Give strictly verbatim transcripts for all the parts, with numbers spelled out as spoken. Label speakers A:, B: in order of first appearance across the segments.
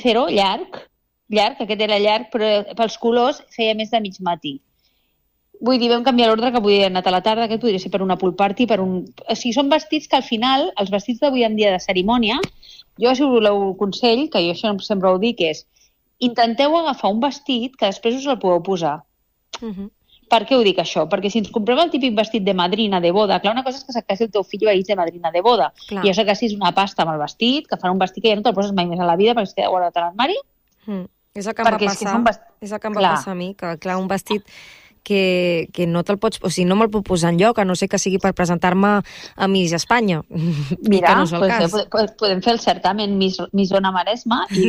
A: fer-ho llarg, llarg, aquest era llarg, però pels colors feia més de mig matí. Vull dir, vam canviar l'ordre, que podria haver anat a la tarda, que podria ser per una pool party, per un... O sigui, són vestits que al final, els vestits d'avui en dia de cerimònia, jo si us voleu consell, que jo això sempre ho dic, és intenteu agafar un vestit que després us el podeu posar.
B: Uh-huh.
A: Per què ho dic això? Perquè si ens comprem el típic vestit de madrina, de boda, clar, una cosa és que s'acasi el teu fill vestits de madrina de boda,
B: clar.
A: I això que és una pasta amb el vestit, que fan un vestit que ja no te'l poses mai més a la vida perquè es queda guardat a l'armari.
B: Mm. És el que em va passar, vest... és el que em va passar a mi, que clar, un vestit que, que no te'l pots... O sigui, no me'l puc posar enlloc, a no ser que sigui per presentar-me a Miss Espanya.
A: Mira,
B: no és el
A: pues,
B: cas.
A: Podem, podem fer el certamen Miss, Miss Zona Maresma i...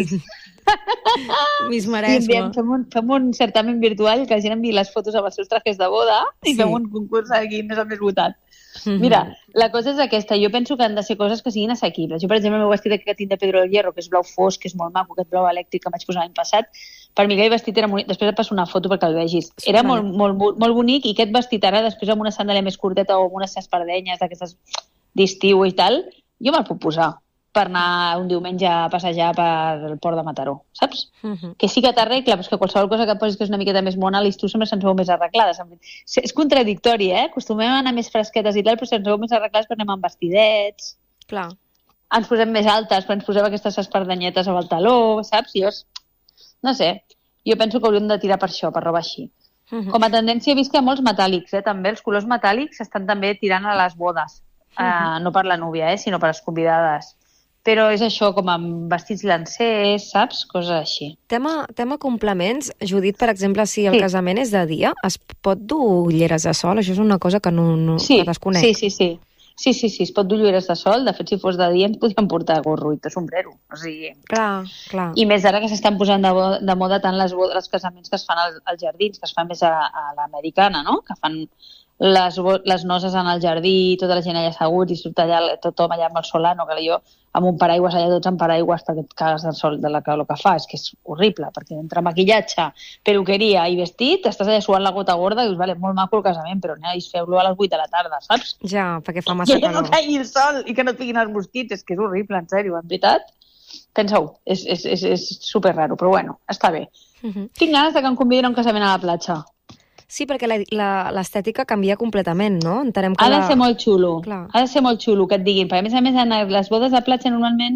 B: Miss Maresma.
A: I fem, un, fem un certamen virtual que la gent enviï les fotos amb els seus trajes de boda i
B: sí.
A: fem un concurs aquí més o més votat. Mm-hmm. Mira, la cosa és aquesta. Jo penso que han de ser coses que siguin assequibles. Jo, per exemple, el meu vestit que tinc de Pedro del Hierro, que és blau fosc, que és molt maco, aquest blau elèctric que em vaig posar l'any passat, per mi aquell vestit era bonic. Després et passo una foto perquè el vegis. Era sí, molt, molt, molt bonic i aquest vestit ara, després amb una sandàlia més curteta o amb unes espardenyes d'aquestes d'estiu i tal, jo me'l puc posar per anar un diumenge a passejar per el port de Mataró, saps? Uh-huh. Que sí que t'arregla, però és que qualsevol cosa que et posis que és una miqueta més mona, a l'estiu sempre se'ns veu més arreglades. És contradictori, eh? Acostumem a anar més fresquetes i tal, però se'ns veu més arreglades perquè anem amb vestidets.
B: Clar.
A: Ens posem més altes, però ens posem aquestes espardanyetes amb el taló, saps? I jo, no sé, jo penso que hauríem de tirar per això, per roba així. Uh-huh. Com a tendència he vist que hi ha molts metàl·lics, eh? També els colors metàl·lics estan també tirant a les bodes. Uh-huh. Uh, no per la núvia, eh? Sinó per les convidades. Però és això, com amb vestits lancers, saps? Coses així.
B: Tema, tema complements. Judit, per exemple, si el
A: sí.
B: casament és de dia, es pot dur ulleres de sol? Això és una cosa que no, no
A: sí.
B: que desconec.
A: Sí, sí, sí. Sí, sí, sí, es pot dur ulleres de sol. De fet, si fos de dia, ens podríem portar gorro i sombrero. O sigui...
B: Clar, clar.
A: I més ara que s'estan posant de, de moda tant les, els casaments que es fan als, als jardins, que es fan més a, a l'americana, no? Que fan les, les noces en el jardí, tota la gent allà assegut i surt allà, tothom allà amb el solano, que jo amb un paraigües allà, tots amb paraigües perquè et cagues del sol de la calor que fa, és que és horrible, perquè entre maquillatge, peluqueria i vestit, estàs allà suant la gota gorda i dius, vale, molt maco el casament, però aneu, feu-lo a les vuit de la tarda, saps?
B: Ja, perquè fa massa calor.
A: Que no caigui el sol i que no et piquin els mosquits, és que és horrible, en sèrio, en veritat. Pensa-ho, és, és, és, és super raro, però bueno, està bé. Uh-huh. Tinc ganes de que em convidin a un casament a la platja.
B: Sí, perquè l'estètica canvia completament, no? Entenem que
A: ha de
B: la...
A: ser molt xulo,
B: Clar. Ha
A: de ser molt xulo que et diguin, perquè a més a més en les bodes de platja normalment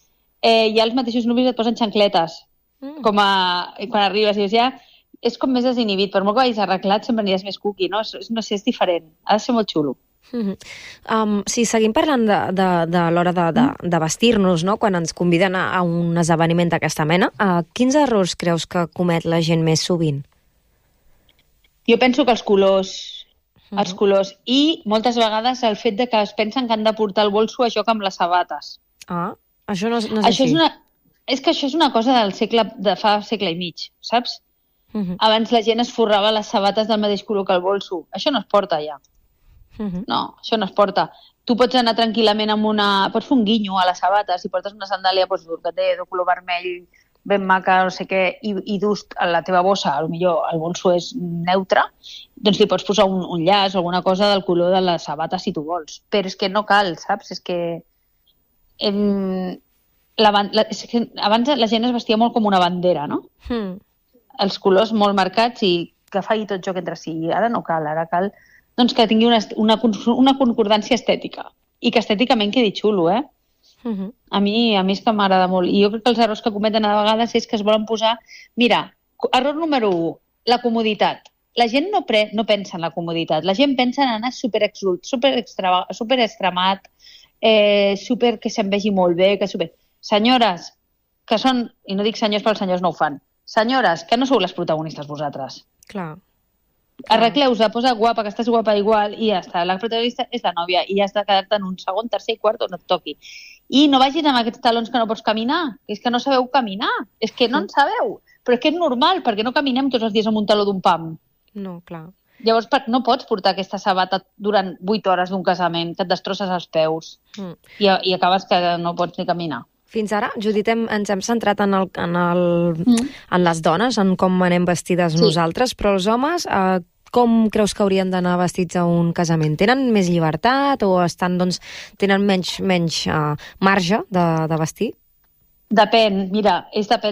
A: eh, hi ha els mateixos nuvis que et posen xancletes, mm. com a, quan arribes i dius ja, és com més desinhibit, per molt que vagis arreglat sempre aniràs més cuqui, no? No sé, és diferent, ha de ser molt xulo.
B: Mm-hmm. um, sí, seguim parlant de, de, de l'hora de, de, de vestir-nos, no? Quan ens conviden a, a un esdeveniment d'aquesta mena, uh, quins errors creus que comet la gent més sovint?
A: Jo penso que els colors, uh-huh. els colors, i moltes vegades el fet de que es pensen que han de portar el bolso a joc amb les sabates.
B: Ah, això no, no és
A: això
B: així.
A: És, una, és que això és una cosa del segle, de fa segle i mig, saps? Uh-huh. Abans la gent es forrava les sabates del mateix color que el bolso. Això no es porta ja. Uh-huh. No, això no es porta. Tu pots anar tranquil·lament amb una... Pots fer un guinyo a les sabates, si portes una sandàlia doncs, d'orgater, de color vermell, ben maca, no sé què, i, i dus a la teva bossa, potser el bolso és neutre, doncs li pots posar un, un llaç o alguna cosa del color de la sabata si tu vols. Però és que no cal, saps? És que, em, la, la, és que abans la gent es vestia molt com una bandera, no? Mm. Els colors molt marcats i que faci tot joc entre si. Ara no cal, ara cal doncs, que tingui una, una, una concordància estètica i que estèticament quedi xulo, eh? Uh-huh. A mi, a mi és que m'agrada molt. I jo crec que els errors que cometen a vegades és que es volen posar... Mira, error número u, la comoditat. La gent no, pre... no pensa en la comoditat. La gent pensa en anar super exult, super, extra... super extremat, eh, super que se'n vegi molt bé, que super... Senyores, que són... I no dic senyors, però els senyors no ho fan. Senyores, que no sou les protagonistes vosaltres.
B: Clar.
A: Arregleu-se, posa guapa, que estàs guapa igual, i ja està. La protagonista és la nòvia, i ja has de quedar-te en un segon, tercer i quart on et toqui. I no vagis amb aquests talons que no pots caminar, que és que no sabeu caminar, és que no en sabeu. Però és que és normal, perquè no caminem tots els dies amb un taló d'un pam.
B: No, clar.
A: Llavors no pots portar aquesta sabata durant vuit hores d'un casament, que et destrosses els peus, mm. i, i acabes que no pots ni caminar.
B: Fins ara, Judit, hem, ens hem centrat en, el, en, el, mm. en les dones, en com anem vestides sí. nosaltres, però els homes... Eh, com creus que haurien d'anar vestits a un casament? Tenen més llibertat o estan, doncs, tenen menys, menys uh, marge de, de vestir?
A: Depèn, mira, és depèn